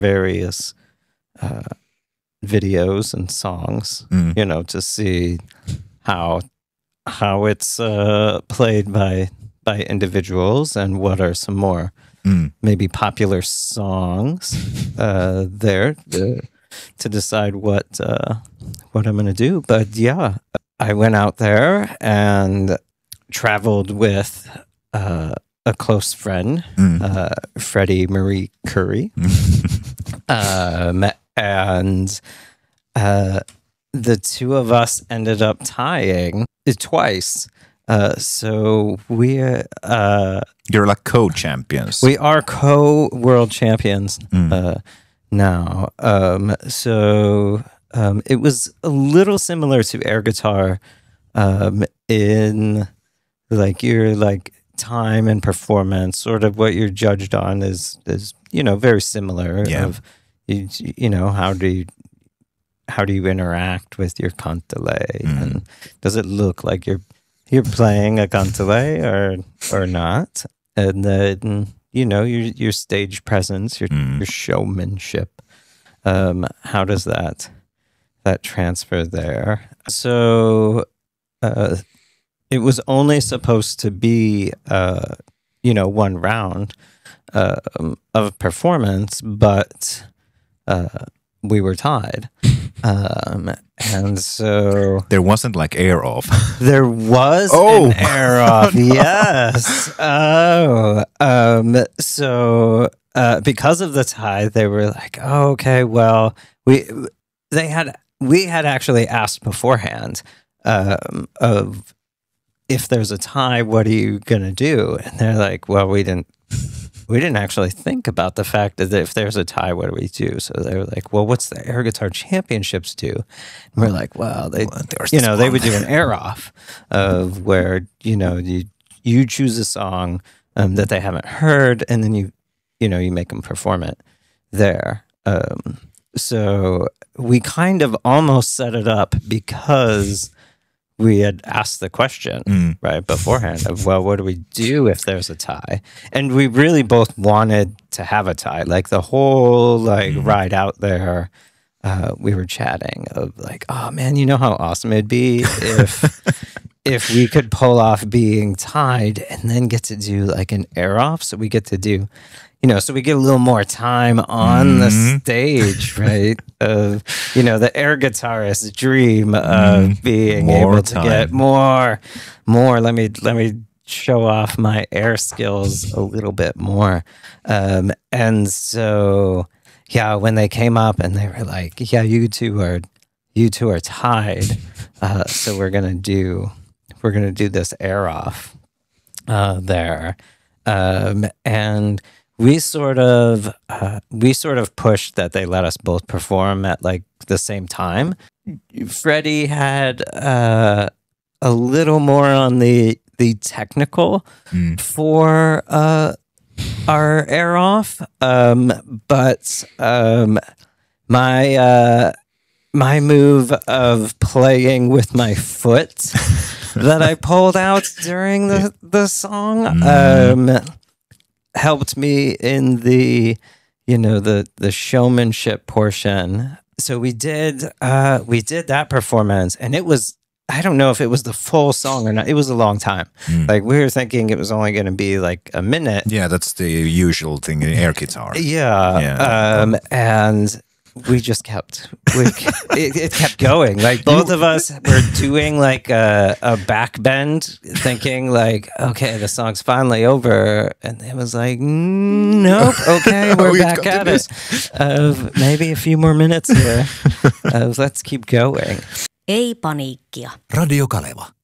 various videos and songs, to see how it's played by individuals and what are some more maybe popular songs there to decide what I'm going to do. But yeah, I went out there and traveled with a close friend, Freddie Marie Curry, and the two of us ended up tying twice. So you're like co-champions. We are co-world champions now. So it was a little similar to air guitar in like your like time and performance. Sort of what you're judged on is very similar. Yeah. Of how do you interact with your cantelé, and does it look like you're playing a cantelé or not? And then your stage presence, your showmanship. How does that transfer there? So it was only supposed to be one round of performance, but we were tied. And so there wasn't like air off. There was an air off. Yes. So because of the tie, they were like, oh, okay, well, we had actually asked beforehand of if there's a tie, what are you gonna do? And they're like, well, we didn't actually think about the fact that if there's a tie, what do we do? So they were like, well, what's the air guitar championships do? And we're like, well, they would do an air off of where, you choose a song that they haven't heard, and then you make them perform it there. So we kind of almost set it up because we had asked the question right beforehand of, well, what do we do if there's a tie? And we really both wanted to have a tie. Like the whole ride out there, we were chatting of like, oh man, you know how awesome it'd be if we could pull off being tied and then get to do like an air off. So we get to do, so we get a little more time on the stage, right? Of, the air guitarist's dream of being able to get more. Let me show off my air skills a little bit more. And so, yeah, when they came up and they were like, yeah, you two are tied. So we're going to do this air off there. And we sort of pushed that they let us both perform at like the same time. Freddie had a little more on the technical for our air off, but my move of playing with my foot that I pulled out during the song helped me in the showmanship portion. So we did that performance, and it was, I don't know if it was the full song or not. It was a long time. Like we were thinking it was only going to be like a minute. Yeah, that's the usual thing in air guitar. Yeah. And we just it kept going. Like both of us were doing like a back bend, thinking like, okay, the song's finally over, and it was like, nope, okay, we're back at it. Maybe a few more minutes here. Let's keep going. Ei paniikkia. Radio Kaleva.